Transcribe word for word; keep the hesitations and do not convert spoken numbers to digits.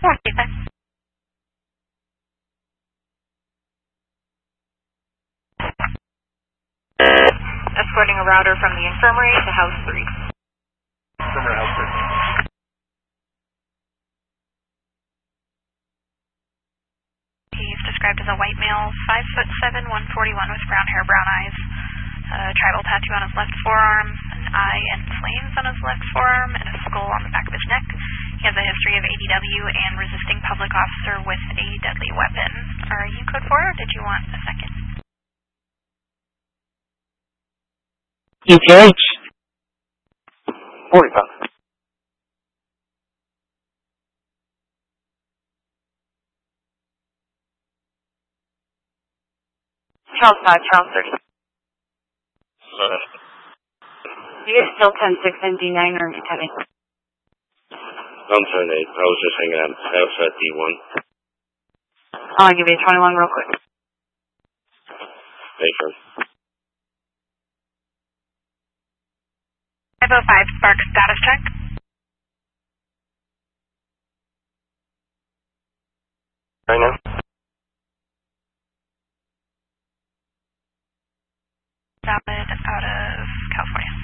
Rocky five. Escorting a router from the infirmary to house three. Infirmary house three. He's described as a white male, five foot seven, one forty-one, with brown hair, brown eyes, a tribal tattoo on his left forearm, an eye and flames on his left forearm, and a skull on the back of his neck. He has a history of A D W and resisting public officer with a deadly weapon. Are you code four, or did you want a second? E T H. forty-five. Charles five, Charles thirty. Uh, You guys still ten six and D nine or ten eight? I'm ten eight. I was just hanging out outside D one. I'll give you a twenty-one real quick. Hey, friend. five oh five, Spark status check. Right now? Valid out of California.